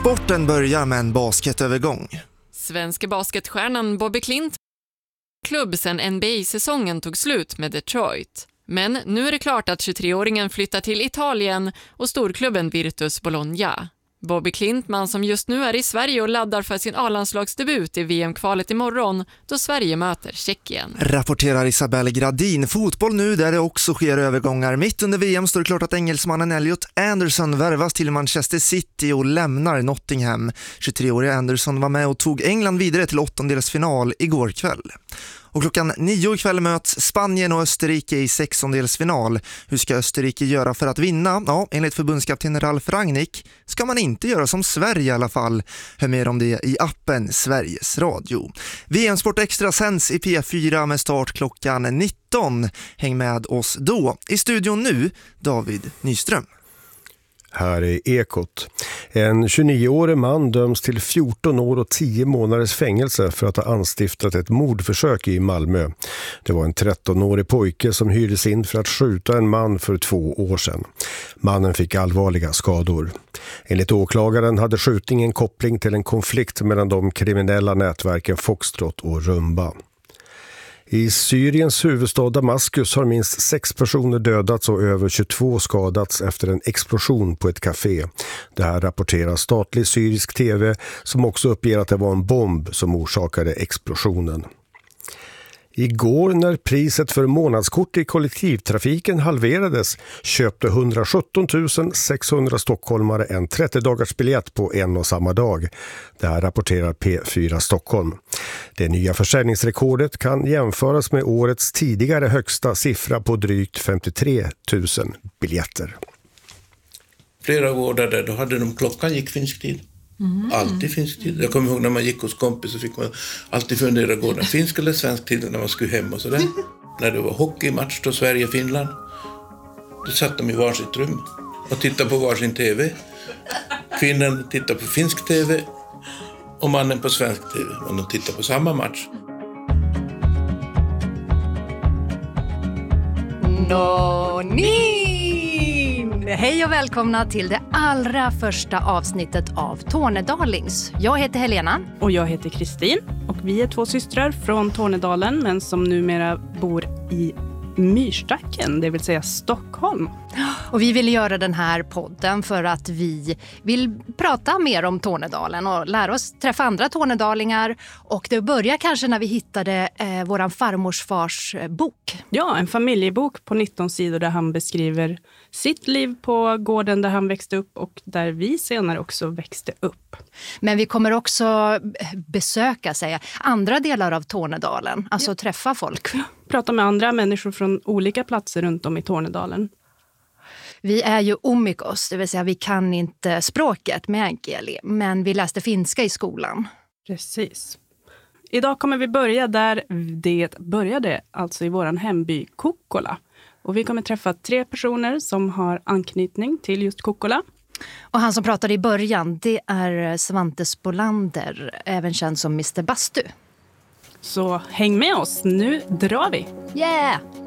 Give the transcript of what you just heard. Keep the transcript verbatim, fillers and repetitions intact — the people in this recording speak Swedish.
Sporten börjar med en basketövergång. Svenska basketstjärnan Bobby Klint klubb sen N B A-säsongen tog slut med Detroit. Men nu är det klart att tjugotre-åringen flyttar till Italien och storklubben Virtus Bologna. Bobby Klint, man som just nu är i Sverige och laddar för sin A-landslagsdebut i V M-kvalet imorgon då Sverige möter Tjeckien. Rapporterar Isabelle Gradin. Fotboll nu där det också sker övergångar. Mitt under V M står det klart att engelsmannen Elliot Anderson värvas till Manchester City och lämnar Nottingham. tjugotre-åriga Anderson var med och tog England vidare till åttondelsfinal igår kväll. Och klockan nio ikväll möts Spanien och Österrike i sextondelsfinal. Hur ska Österrike göra för att vinna? Ja, enligt förbundskapten Ralf Rangnick ska man inte göra som Sverige i alla fall. Hör mer om det i appen Sveriges Radio. V M-sport extra sänds i P fyra med start klockan nitton. Häng med oss då. I studion nu, David Nyström. Här är Ekot. En tjugonioårig man döms till fjorton år och tio månaders fängelse för att ha anstiftat ett mordförsök i Malmö. Det var en trettonårig pojke som hyrdes in för att skjuta en man för två år sedan. Mannen fick allvarliga skador. Enligt åklagaren hade skjutningen koppling till en konflikt mellan de kriminella nätverken Foxtrot och Rumba. I Syriens huvudstad Damaskus har minst sex personer dödats och över tjugotvå skadats efter en explosion på ett café. Det här rapporterar statlig syrisk tv som också uppger att det var en bomb som orsakade explosionen. Igår när priset för månadskort i kollektivtrafiken halverades köpte hundrasjutton tusen sexhundra stockholmare en trettio dagars biljett på en och samma dag. Det här rapporterar P fyra Stockholm. Det nya försäljningsrekordet kan jämföras med årets tidigare högsta siffra på drygt femtiotre tusen biljetter. Flera år där då hade de klockan gick finsk tid. Mm. Alltid finsk tid. Jag kommer ihåg när man gick hos kompis så fick man alltid fundera, går det finsk eller svensk tid när man skulle hem och sådär. När det var hockeymatch då Sverige-Finland, då satt de i varsitt rum och tittade på varsin tv. Kvinnan tittade på finsk tv och mannen på svensk tv. Och de tittade på samma match. Nånin! Hej och välkomna till det allra första avsnittet av Tornedalings. Jag heter Helena. Och jag heter Kristin. Och vi är två systrar från Tornedalen men som numera bor i Myrstacken, det vill säga Stockholm. Och vi vill göra den här podden för att vi vill prata mer om Tornedalen och lära oss träffa andra tornedalingar. Och det börjar kanske när vi hittade eh, våran farmors fars bok. Ja, en familjebok på nitton sidor där han beskriver sitt liv på gården där han växte upp och där vi senare också växte upp. Men vi kommer också besöka säga, andra delar av Tornedalen, alltså ja. Träffa folk. Prata med andra människor från olika platser runt om i Tornedalen. Vi är ju omikos, det vill säga vi kan inte språket med enkeli, men vi läste finska i skolan. Precis. Idag kommer vi börja där det började, alltså i våran hemby Kokkola. Och vi kommer träffa tre personer som har anknytning till just Kokkola. Och han som pratade i början, det är Svante Spolander, även känd som mister Bastu. Så häng med oss, nu drar vi! Yeah!